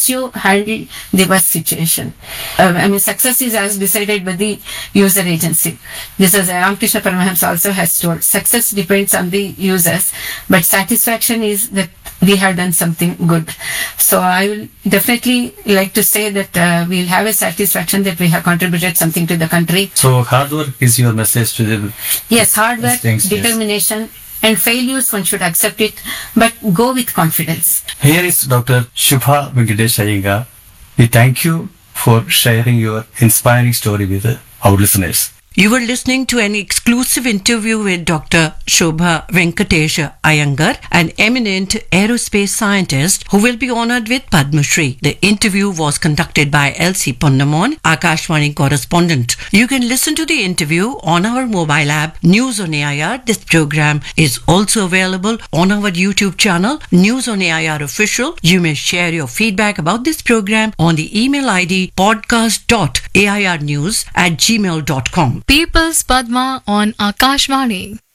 helps you handle the worst situation. Success is as decided by the user agency. This is Ramakrishna Paramahamsa also has told. Success depends on the users, but satisfaction is that we have done something good. So I will definitely like to say that we'll have a satisfaction that we have contributed something to the country. So hard work is your message to the... Yes, hard work, determination, and failures one should accept it, but go with confidence. Here is Dr. Shubha Venkatesh Iyengar. We thank you for sharing your inspiring story with our listeners. You were listening to an exclusive interview with Dr. Shobha Venkatesh Iyengar, an eminent aerospace scientist who will be honored with Padma Shri. The interview was conducted by L.C. Ponnamon, Akashvani correspondent. You can listen to the interview on our mobile app, News on AIR. This program is also available on our YouTube channel, News on AIR Official. You may share your feedback about this program on the email ID podcast.airnews@gmail.com. People's Padma on Akashvani.